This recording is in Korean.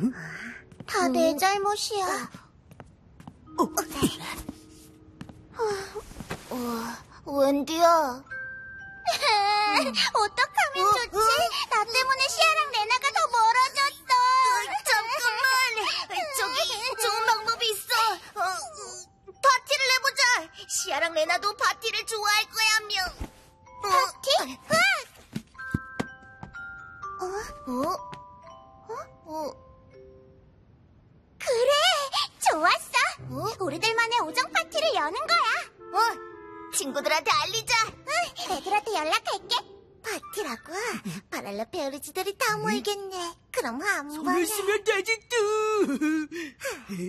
다 내 잘못이야. 웬디야. 어떡하면 좋지? 나 때문에 시아랑 레나가 더 멀어졌어. 잠깐만. 저기 좋은 방법이 있어. 파티를 해보자. 시아랑 레나도 파티를 좋아할 거야며. 파티? 그래, 좋았어. 우리들만의 오정 파티를 여는 거야. 친구들한테 알리자. 애들한테 연락할게. 파티라고? 바랄라 페어리즈들이 다 모이겠네. 그럼 한번 손을 쓰면 되지 또.